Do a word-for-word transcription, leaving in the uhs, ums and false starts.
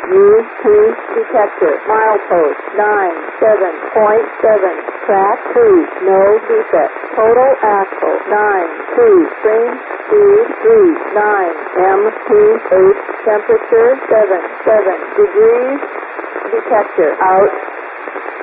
U P detector. Milepost nine seven point seven. Track two. No defect. Total axle nine two. Spring speed three nine. M P eight. Temperature seven seven degrees. Detector out.